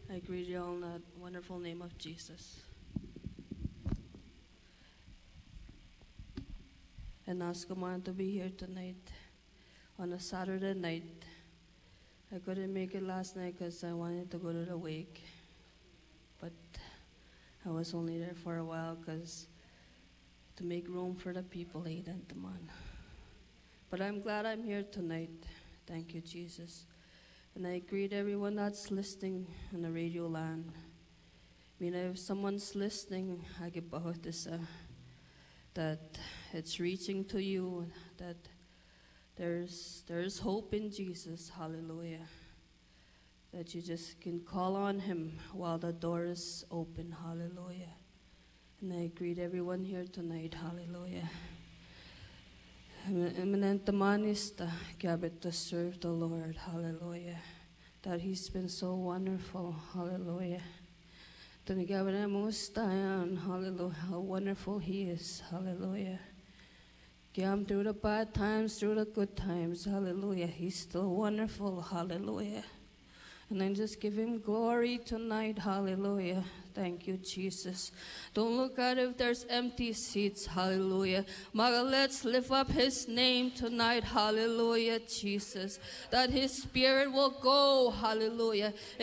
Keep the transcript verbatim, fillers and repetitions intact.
I greet you all in the wonderful name of Jesus. And ask Command to be here tonight on a Saturday night. I couldn't make it last night because I wanted to go to the wake. But I was only there for a while because to make room for the people, Aiden, man. But I'm glad I'm here tonight. Thank you, Jesus. And I greet everyone that's listening on the radio land. I mean, if someone's listening, I give out this, uh, that it's reaching to you, that there's, there's hope in Jesus, hallelujah. That you just can call on him while the door is open, hallelujah. And I greet everyone here tonight, hallelujah. Eminent manista, gabit to serve the Lord, hallelujah. That he's been so wonderful, hallelujah. Hallelujah, how wonderful he is, hallelujah. Gam through the bad times, through the good times, hallelujah. He's still wonderful, hallelujah. And then just give him glory tonight, hallelujah. Thank you, Jesus. Don't look at if there's empty seats, hallelujah. Maga, let's lift up his name tonight, hallelujah, Jesus. That his spirit will go, hallelujah.